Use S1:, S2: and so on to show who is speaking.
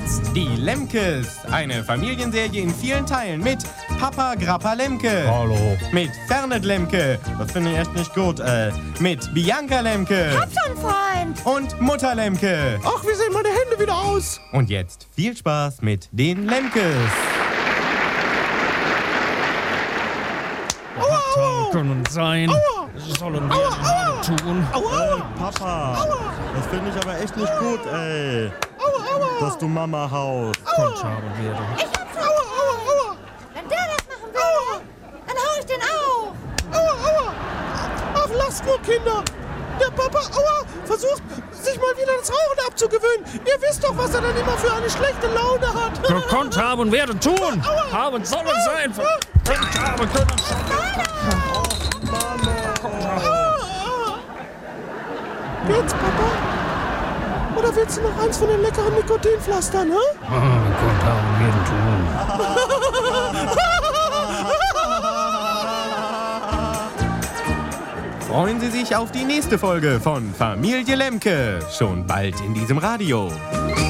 S1: jetzt die Lemkes. Eine Familienserie in vielen Teilen mit Papa Grappa Lemke.
S2: Hallo.
S1: Mit Fernet Lemke. Das finde ich echt nicht gut. Mit Bianca Lemke.
S3: Hab schon, Freund.
S1: Und Mutter Lemke.
S2: Ach, wie sehen meine Hände wieder aus?
S1: Und jetzt viel Spaß mit den Lemkes.
S2: Aua. Können sein. Aua. Sollen wir gerade tun?
S4: Papa, das finde ich aber echt nicht gut, ey. Dass du Mama haust.
S2: Konchado werde.
S3: Ich hab's. Aua. Wenn der das machen will, dann hau ich den auch.
S2: Ach, lasst nur, Kinder. Der Papa, versucht, sich mal wieder das Rauchen abzugewöhnen. Ihr wisst doch, was er dann immer für eine schlechte Laune hat.
S5: Gekonnt haben werden tun. Haben sollen sein. Gekonnt haben können.
S2: Geht's, Papa? Oder willst du noch eins von den leckeren Nikotinpflastern, hä?
S5: Gekonnt haben werden tun.
S1: Freuen Sie sich auf die nächste Folge von Familie Lemke. Schon bald in diesem Radio.